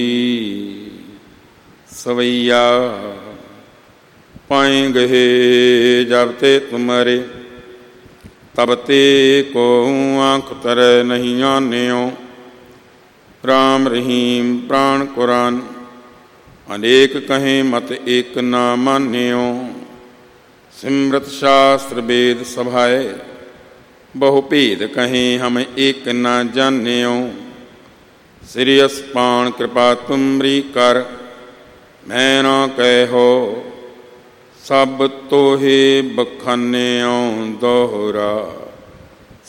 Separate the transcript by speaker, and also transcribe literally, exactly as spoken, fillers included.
Speaker 1: ਸਵਈਆ ਪਾਏ ਗਏ ਜਬ ਤੇ ਤੁਮਰੇ, ਤਬ ਤੇ ਕੋ ਆਂਖ ਤਰੈ ਨਹੀਂ ਆਨਿਓ। ਰਾਮ ਰਹੀਮ ਪ੍ਰਾਣ ਕੁਰਾਨ, ਅਨੇਕ ਕਹੇ ਮਤ ਏਕ ਨਾ ਮਾਨਿਓ। ਸਿਮਰਤ ਸ਼ਾਸਤਰ ਵੇਦ ਸਭਾਏ, ਬਹੁ ਭੇਦ ਕਹੇ ਹਮ ਏਕ ਨਾ ਜਾਨਿਓ। ਸ੍ਰੀ ਅਸਪਾਨ ਕਿਰਪਾ ਤੁਮਰੀ ਕਰ, ਮੈਂ ਨਾ ਕਹਿਓ ਸਭ ਤੋਹੇ ਬਖਾਨਿਓ ਦੋਹਰਾ।